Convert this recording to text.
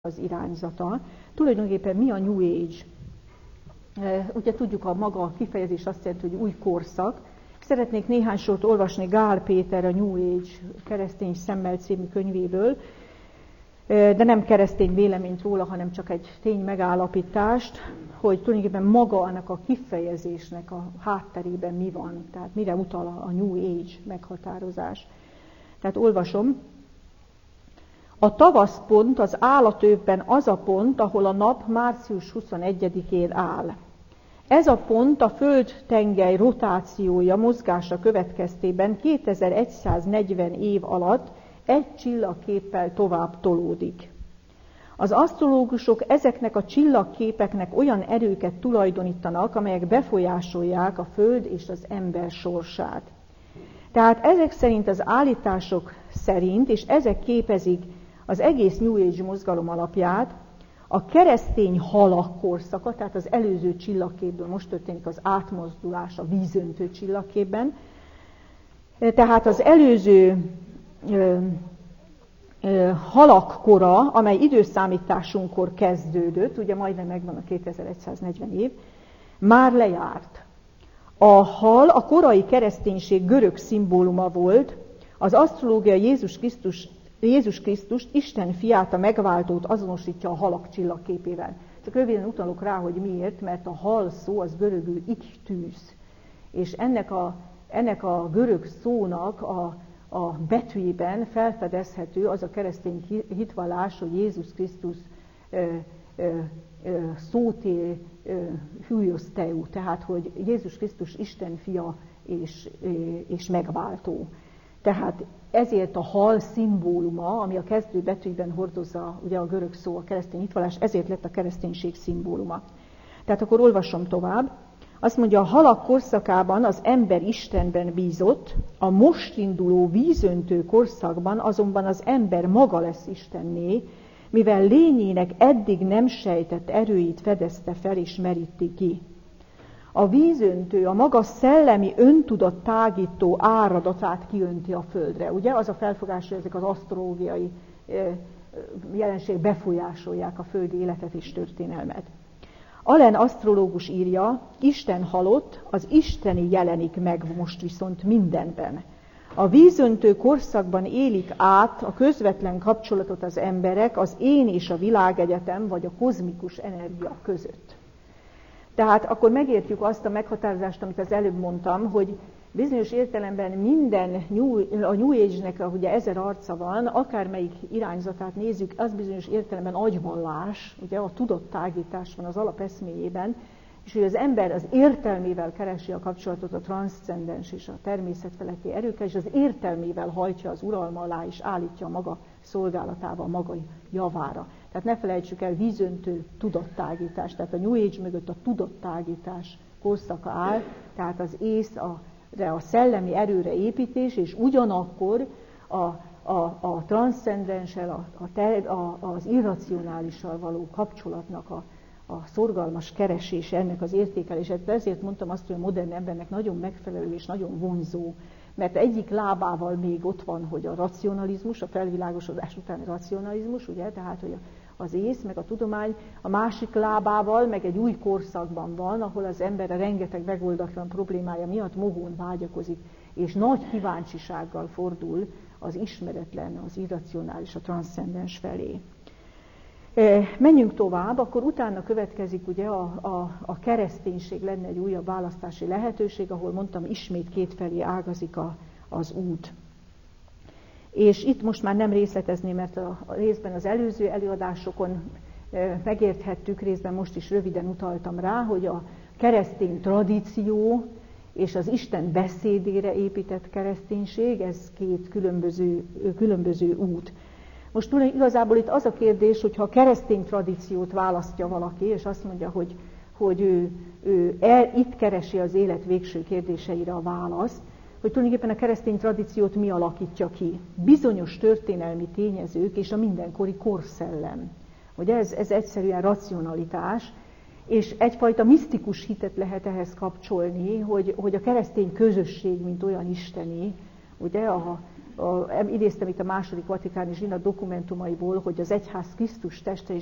az irányzata. Tulajdonképpen mi a New Age? Ugye tudjuk, a maga kifejezés azt jelenti, hogy új korszak. Szeretnék néhány sort olvasni Gál Péter a New Age keresztény szemmel című könyvéből, de nem keresztény véleményt róla, hanem csak egy tény megállapítást, hogy tulajdonképpen maga annak a kifejezésnek a hátterében mi van, tehát mire utal a New Age meghatározás. Tehát olvasom. A tavaszpont az állatövben az a pont, ahol a nap március 21-én áll. Ez a pont a föld-tengely rotációja, mozgása következtében 2140 év alatt egy csillagképpel tovább tolódik. Az asztrológusok ezeknek a csillagképeknek olyan erőket tulajdonítanak, amelyek befolyásolják a Föld és az ember sorsát. Tehát ezek szerint az állítások szerint, és ezek képezik az egész New Age mozgalom alapját, a keresztény halak korszaka, tehát az előző csillagképből most történik az átmozdulás a vízöntő csillagképben, tehát az előző halak kora, amely időszámításunkkor kezdődött, ugye majdnem megvan a 2140 év, már lejárt. A hal a korai kereszténység görög szimbóluma volt, az asztrológia Jézus Krisztust, Isten fiát, a megváltót azonosítja a halak csillagképével. Csak röviden utalok rá, hogy miért, mert a hal szó az görögül ichtűz. És ennek a görög szónak a betűjében felfedezhető az a keresztény hitvallás, hogy Jézus Krisztus szóté hűjoszteú, tehát hogy Jézus Krisztus Isten fia és megváltó. Tehát ezért a hal szimbóluma, ami a kezdő betűjében hordozza ugye a görög szó, a keresztény hitvallás, ezért lett a kereszténység szimbóluma. Tehát akkor olvasom tovább. Azt mondja, a halak korszakában az ember Istenben bízott, a most induló vízöntő korszakban azonban az ember maga lesz Istenné, mivel lényének eddig nem sejtett erőit fedezte fel és meríti ki. A vízöntő a maga szellemi öntudat tágító áradatát kiönti a földre. Ugye az a felfogás, hogy ezek az asztrológiai jelenségek befolyásolják a földi életet és történelmet. Allen asztrológus írja, Isten halott, az isteni jelenik meg most viszont mindenben. A vízöntő korszakban élik át a közvetlen kapcsolatot az emberek az én és a világegyetem vagy a kozmikus energia között. Tehát akkor megértjük azt a meghatározást, amit az előbb mondtam, hogy bizonyos értelemben minden a New Age-nek ugye 1000 arca van, akármelyik irányzatát nézzük, az bizonyos értelemben agyvallás, ugye a tudattágítás van az alapeszméjében, és hogy az ember az értelmével keresi a kapcsolatot a transzcendens és a természetfeletti erőkkel, és az értelmével hajtja az uralma alá, és állítja a maga szolgálatába, a maga javára. Tehát ne felejtsük el, vízöntő tudattágítás, tehát a New Age mögött a tudattágítás korszaka áll, tehát az ész, a szellemi erőre építés, és ugyanakkor a transzcendenssel, az irracionálissal való kapcsolatnak a szorgalmas keresése, ennek az értékelése. Ezért mondtam azt, hogy a modern embernek nagyon megfelelő és nagyon vonzó, mert egyik lábával még ott van, hogy a racionalizmus, a felvilágosodás utáni racionalizmus, ugye, tehát hogy az ész, meg a tudomány, a másik lábával meg egy új korszakban van, ahol az ember a rengeteg megoldatlan problémája miatt mohón vágyakozik, és nagy kíváncsisággal fordul az ismeretlen, az irracionális, a transzcendens felé. Menjünk tovább, akkor utána következik ugye a kereszténység, lenne egy újabb választási lehetőség, ahol mondtam, ismét kétfelé ágazik az út. És itt most már nem részletezném, mert a részben az előző előadásokon megérthettük, részben most is röviden utaltam rá, hogy a keresztény tradíció és az Isten beszédére épített kereszténység, ez két különböző út. Most igazából itt az a kérdés, hogyha a keresztény tradíciót választja valaki, és azt mondja, hogy ő itt keresi az élet végső kérdéseire a választ, hogy tulajdonképpen a keresztény tradíciót mi alakítja ki. Bizonyos történelmi tényezők és a mindenkori korszellem. Ugye ez egyszerűen racionalitás, és egyfajta misztikus hitet lehet ehhez kapcsolni, hogy a keresztény közösség, mint olyan isteni, ugye idéztem itt a második vatikáni zsinat dokumentumaiból, hogy az egyház Krisztus teste és